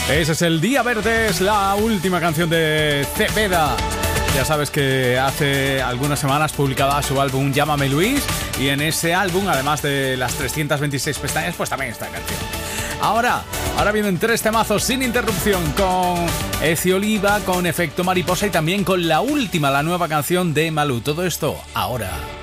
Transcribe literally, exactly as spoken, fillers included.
Ese es el Día Verde, es la última canción de Cepeda. Ya sabes que hace algunas semanas publicaba su álbum Llámame Luis, y en ese álbum, además de las trescientas veintiséis pestañas, pues también esta canción. Ahora, ahora vienen tres temazos sin interrupción, con Eci Oliva, con Efecto Mariposa y también con la última, la nueva canción de Malú. Todo esto ahora.